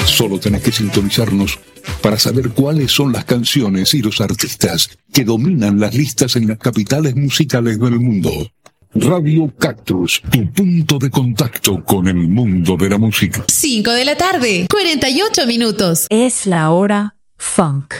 Solo tenés que sintonizarnos para saber cuáles son las canciones y los artistas que dominan las listas en las capitales musicales del mundo. Radio Cactus, tu punto de contacto con el mundo de la música. 5 de la tarde, 48 minutos. Es la hora funk.